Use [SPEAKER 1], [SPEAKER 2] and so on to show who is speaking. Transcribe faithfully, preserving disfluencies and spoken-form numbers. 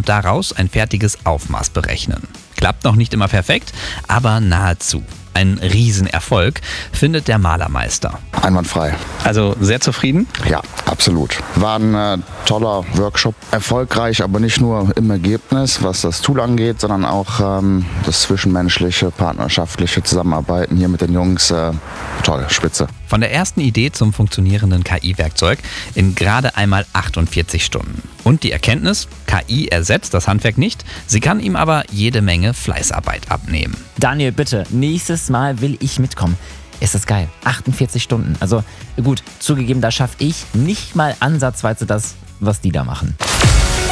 [SPEAKER 1] und daraus ein fertiges Aufmaß berechnen. Klappt noch nicht immer perfekt, aber nahezu. Ein Riesenerfolg, findet der Malermeister.
[SPEAKER 2] Einwandfrei.
[SPEAKER 1] Also sehr zufrieden?
[SPEAKER 2] Ja, absolut. War ein äh, toller Workshop. Erfolgreich, aber nicht nur im Ergebnis, was das Tool angeht, sondern auch ähm, das zwischenmenschliche, partnerschaftliche Zusammenarbeiten hier mit den Jungs. Äh, toll, spitze.
[SPEAKER 1] Von der ersten Idee zum funktionierenden K I-Werkzeug in gerade einmal achtundvierzig Stunden. Und die Erkenntnis, K I ersetzt das Handwerk nicht, sie kann ihm aber jede Menge Fleißarbeit abnehmen.
[SPEAKER 3] Daniel, bitte, nächstes Mal will ich mitkommen. Ist das geil. achtundvierzig Stunden. Also gut, zugegeben, da schaffe ich nicht mal ansatzweise das, was die da machen.